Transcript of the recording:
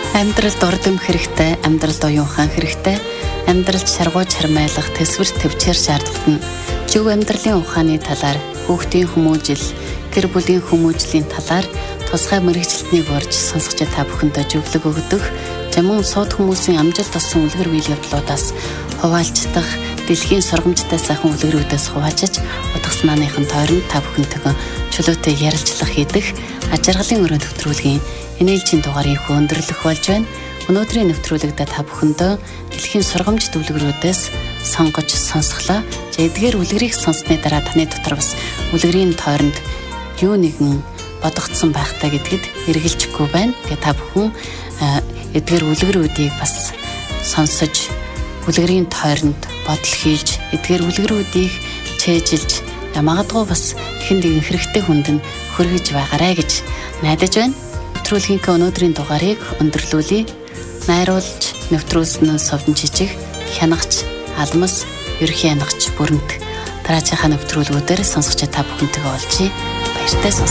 Амьдралд урдам хэрэгтэй, амьдралд оюунхан хэрэгтэй, амьдралд шаргууж хармайлах төсвөр төвчээр шаардлагатна. Зөв амьдралын ухааны талаар, хүүхдийн хүмүүжил, гэр бүлийн хүмүүжлийн талаар тусгай мэргэжилтнийг урьж сонсгож та бүхэндээ зөвлөг өгдөг. Жамун сууд хүмүүсийн амжилт олсон үлгэр үйл явдлуудаас хуваалцдаг, дэлхийн сургамжтай сайхан үлгэрүүдээс хуваалцаж, утгаснааныхын тойронд та бүхэнтэйгээ чөлөөтэй ярилцлага хийдэг ажиргалын өрөө нэвтрүүлгийн энээлжийн дугаарыг өндөрлөх болж байна. Өнөөдрийн нэвтрүүлэгтээ та бүхэндээ дэлхийн сургамжит үлгэрүүдээс сонгож сонсглоо. Эдгээр үлгэрийг сонссны дараа таны дотор бас үлгэрийн тойронд юу нэгэн бодогдсон байхтай гэдгэд эргэлжихгүй байна. Тэгээ та бүхэн эдгээр үлгэрүүдийг бас сонсож үлгэрийн тойронд бодол хийж, эдгээр үлгэрүүдийг чэйжилж, магадгүй бас хэн нэгэн хэрэгтэй хүнд нь хүргэж байгаарэ гэж найдаж байна. Нэвтрүүлгийн өнөөдрийн дугаарыг өндөрлүүлье. Найруулж нэвтрүүлсэн Совдон Жижиг, хянагч Алмас, ерхий хянагч Бүрэнт. Дараачихаа нэвтрүүлгүүдээр сонсогч та бүхэнтэйгээ олжээ. Баяртай.